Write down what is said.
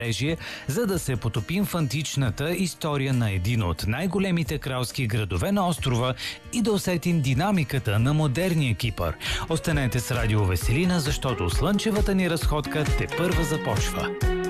за да се потопим в античната история на един от най-големите кралски градове на острова и да усетим динамиката на модерния Кипър. Останете с Радио Веселина, защото слънчевата ни разходка тепърва започва.